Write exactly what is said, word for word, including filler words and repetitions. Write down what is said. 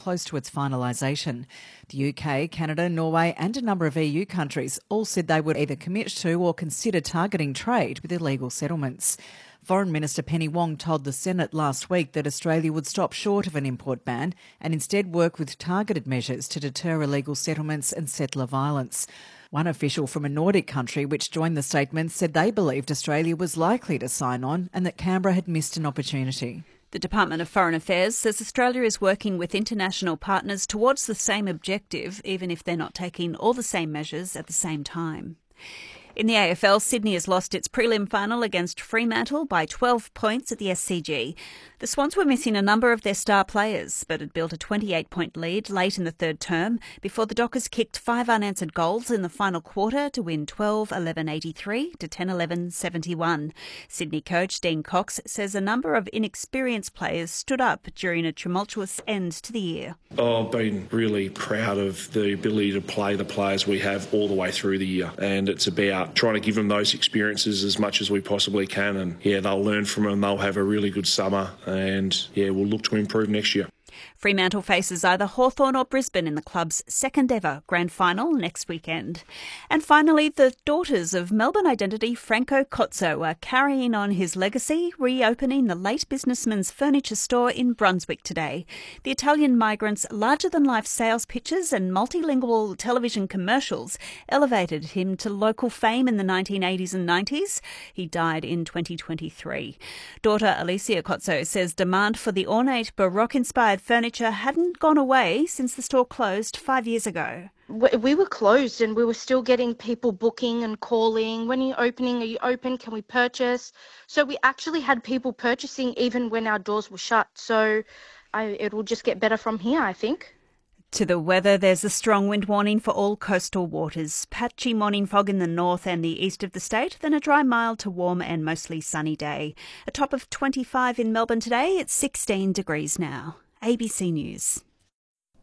close to its finalisation. The U K, Canada, Norway and a number of E U countries all said they would either commit to or consider targeting trade with illegal settlements. Foreign Minister Penny Wong told the Senate last week that Australia would stop short of an import ban and instead work with targeted measures to deter illegal settlements and settler violence. One official from a Nordic country which joined the statement said they believed Australia was likely to sign on and that Canberra had missed an opportunity. The Department of Foreign Affairs says Australia is working with international partners towards the same objective, even if they're not taking all the same measures at the same time. In the A F L, Sydney has lost its prelim final against Fremantle by twelve points at the S C G. The Swans were missing a number of their star players, but had built a twenty-eight point lead late in the third term before the Dockers kicked five unanswered goals in the final quarter to win twelve eleven eighty-three to ten eleven seventy-one. Sydney coach Dean Cox says a number of inexperienced players stood up during a tumultuous end to the year. Oh, I've been really proud of the ability to play the players we have all the way through the year, and it's about trying to give them those experiences as much as we possibly can, and yeah, they'll learn from them, they'll have a really good summer, and yeah, we'll look to improve next year. Fremantle faces either Hawthorn or Brisbane in the club's second ever grand final next weekend. And finally, the daughters of Melbourne identity Franco Cozzo are carrying on his legacy, reopening the late businessman's furniture store in Brunswick today. The Italian migrant's larger-than-life sales pitches and multilingual television commercials elevated him to local fame in the nineteen eighties and nineties. He died in twenty twenty-three. Daughter Alicia Cozzo says demand for the ornate Baroque-inspired furniture hadn't gone away since the store closed five years ago. We were closed and we were still getting people booking and calling. When are you opening? Are you open? Can we purchase? So we actually had people purchasing even when our doors were shut. So I, it will just get better from here, I think. To the weather, there's a strong wind warning for all coastal waters. Patchy morning fog in the north and the east of the state, then a dry, mild to warm and mostly sunny day. A top of twenty-five in Melbourne today. It's sixteen degrees now. A B C News.